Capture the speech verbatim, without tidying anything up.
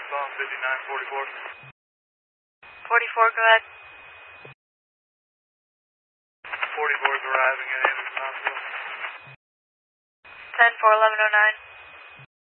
Phone fifty-nine forty-four. forty-four, go ahead. forty-four is arriving at Anderson Hospital. ten four eleven oh nine.